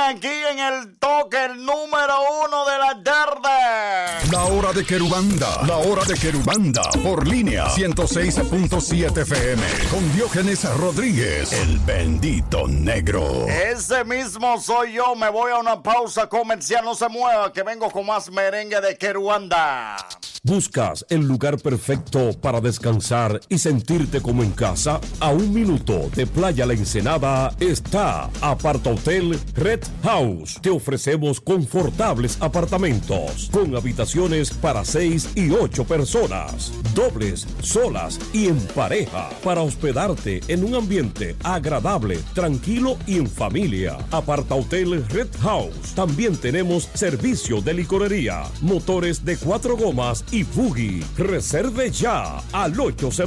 aquí en el toque, el número 1 de la tarde. La hora de Querubanda. La hora de Querubanda. Por línea 106.7 FM. Con Diógenes Rodríguez, el bendito negro. Ese mismo soy yo. Me voy a una pausa comercial. No se mueva, que vengo con más merengue de Querubanda. ¿Buscas el lugar perfecto para descansar y sentirte como en casa? A 1 minuto de Playa La Ensenada está Aparta Hotel Red House. Te ofrecemos confortables apartamentos con habitaciones para 6 y 8 personas, dobles, solas y en pareja, para hospedarte en un ambiente agradable, tranquilo y en familia. Aparta Hotel Red House. También tenemos servicio de licorería, motores de 4 gomas y buggy. Reserve ya al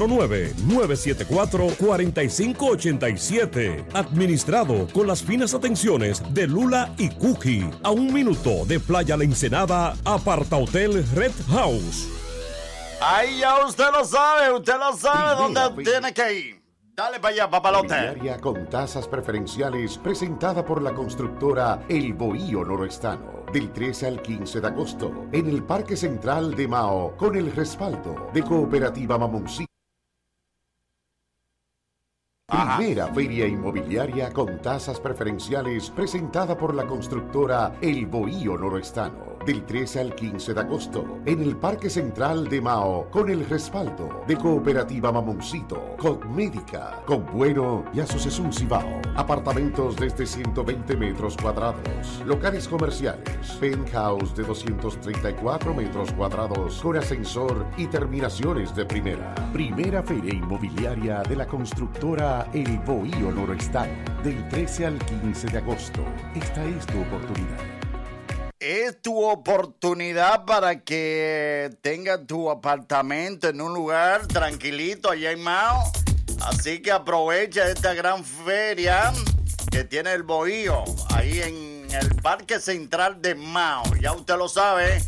809-974-4587. Administrado con las finas atenciones de Lula y Cookie. A 1 minuto de Playa La Ensenada, Aparta Hotel Red House. Ahí ya usted lo sabe dónde tiene que ir. Dale para allá, papalote. Inmobiliaria con tasas preferenciales, presentada por la constructora El Bohío Noroestano. Del 13 al 15 de agosto, en el Parque Central de Mao, con el respaldo de Cooperativa Mamoncito. Primera feria inmobiliaria con tasas preferenciales, presentada por la constructora El Bohío Noroestano. Del 13 al 15 de agosto, en el Parque Central de Mao, con el respaldo de Cooperativa Mamoncito, Cosmédica, Bueno y Asociación Cibao. Apartamentos desde 120 metros cuadrados. Locales comerciales. Penthouse de 234 metros cuadrados, con ascensor y terminaciones de primera. Primera feria inmobiliaria de la constructora El Bohío Noroestano. Del 13 al 15 de agosto. Esta es tu oportunidad. Es tu oportunidad para que tengas tu apartamento en un lugar tranquilito allá en Mao. Así que aprovecha esta gran feria que tiene el Bohío ahí en el Parque Central de Mao. Ya usted lo sabe.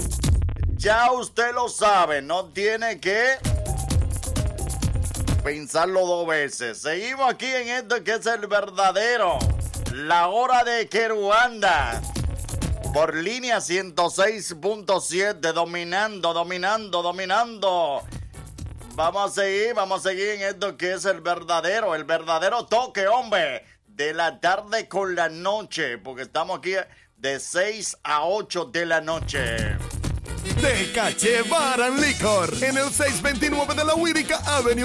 No tiene que pensarlo 2 veces. Seguimos aquí en esto que es el verdadero. La hora de Querubanda. Por línea 106.7, dominando. Vamos a seguir en esto que es el verdadero toque, hombre, de la tarde con la noche, porque estamos aquí de 6 a 8 de la noche. De Caché Bar and Liquor, en el 629 de la Huirica Avenue.